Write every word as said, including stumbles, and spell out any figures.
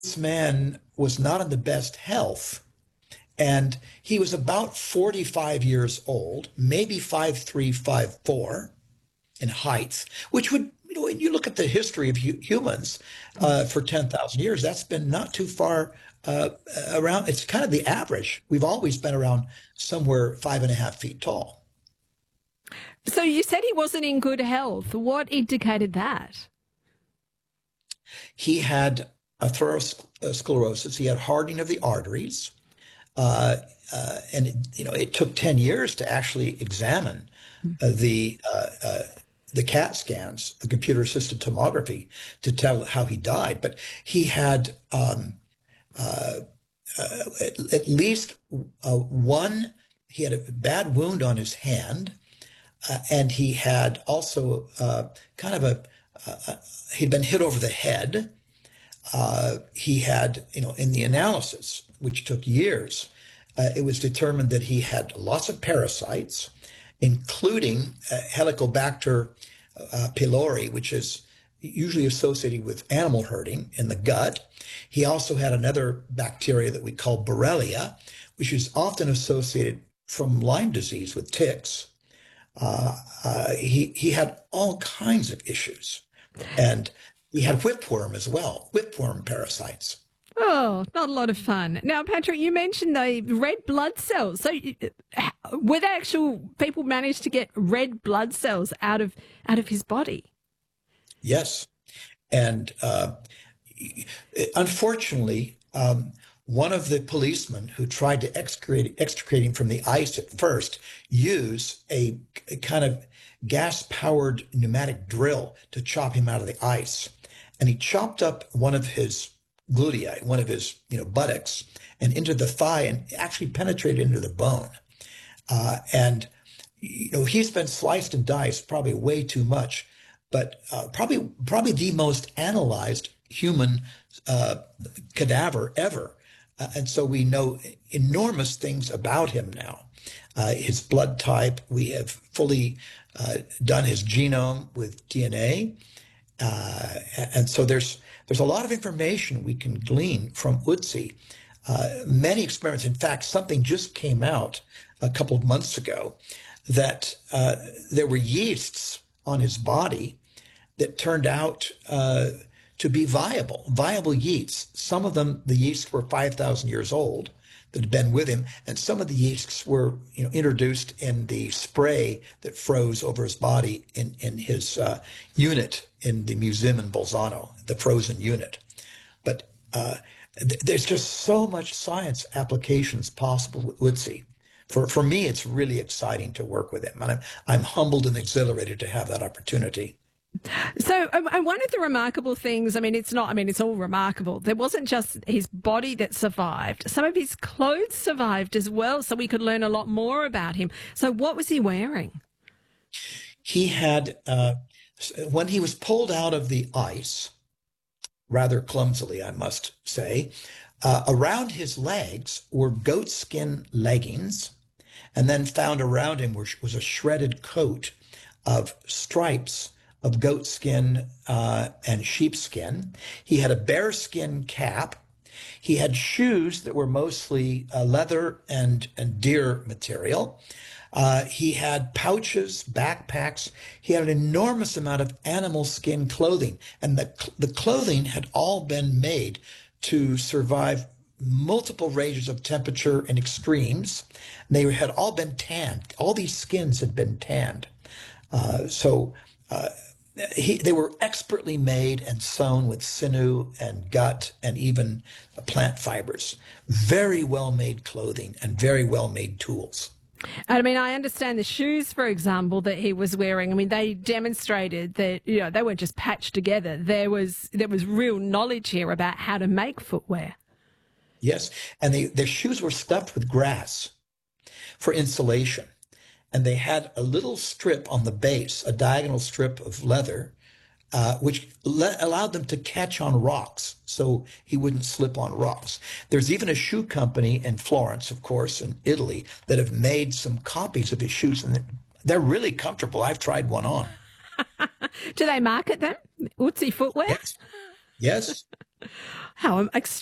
this man was not in the best health, and he was about forty-five years old, maybe five three, five four in height, which would, you know, when you look at the history of hu- humans uh, for ten thousand years, that's been not too far uh, around. It's kind of the average. We've always been around somewhere five and a half feet tall. So you said he wasn't in good health. What indicated that? He had atherosclerosis. He had hardening of the arteries. Uh, uh, and, it, you know, it took ten years to actually examine uh, the uh, uh, the CAT scans, the computer assisted tomography, to tell how he died. But he had um, uh, uh, at, at least uh, one, he had a bad wound on his hand, uh, and he had also uh, kind of a, uh, he'd been hit over the head. Uh, he had, you know, in the analysis, which took years, uh, it was determined that he had lots of parasites, including uh, Helicobacter uh, pylori, which is usually associated with animal herding in the gut. He also had another bacteria that we call Borrelia, which is often associated from Lyme disease with ticks. Uh, uh, he, he had all kinds of issues. And he had whipworm as well, whipworm parasites. Oh, not a lot of fun. Now, Patrick, you mentioned the red blood cells. So uh, were the actual people managed to get red blood cells out of out of his body? Yes. And uh, unfortunately, um, one of the policemen who tried to extricate, extricate him from the ice at first used a, a kind of gas-powered pneumatic drill to chop him out of the ice. And he chopped up one of his glutei, one of his, you know, buttocks, and into the thigh, and actually penetrated into the bone. Uh, and, you know, he's been sliced and diced probably way too much, but uh, probably probably the most analyzed human uh, cadaver ever. Uh, and so we know enormous things about him now. Uh, his blood type, we have fully uh, done his genome with D N A. Uh, and so there's there's a lot of information we can glean from Ötzi. Uh, many experiments. In fact, something just came out a couple of months ago that uh, there were yeasts on his body that turned out uh, to be viable, viable yeasts. Some of them, the yeasts were five thousand years old that had been with him, and some of the yeasts were, you know, introduced in the spray that froze over his body in in his uh, unit in the museum in Bolzano, the frozen unit. But uh, th- there's just so much science applications possible with Ötzi. For for me, it's really exciting to work with him, and I'm I'm humbled and exhilarated to have that opportunity. So, um, and one of the remarkable things, I mean, it's not, I mean, it's all remarkable. There wasn't just his body that survived. Some of his clothes survived as well, so we could learn a lot more about him. So what was he wearing? He had, uh, when he was pulled out of the ice, rather clumsily, I must say, uh, around his legs were goatskin leggings, and then found around him was, was a shredded coat of stripes of goatskin uh, and sheepskin. He had a bearskin cap. He had shoes that were mostly uh, leather and, and deer material. Uh, he had pouches, backpacks. He had an enormous amount of animal skin clothing. And the, the clothing had all been made to survive multiple ranges of temperature and extremes. And they had all been tanned. All these skins had been tanned. Uh, so uh, he, they were expertly made and sewn with sinew and gut and even plant fibers. Very well-made clothing and very well-made tools. I mean, I understand the shoes, for example, that he was wearing. I mean, they demonstrated that, you know, they weren't just patched together. There was there was real knowledge here about how to make footwear. Yes, and they, their shoes were stuffed with grass for insulation. And they had a little strip on the base, a diagonal strip of leather, uh, which le- allowed them to catch on rocks so he wouldn't slip on rocks. There's even a shoe company in Florence, of course, in Italy, that have made some copies of his shoes, and they're really comfortable. I've tried one on. Do they market them? Ötzi footwear? Yes. Yes. How extreme.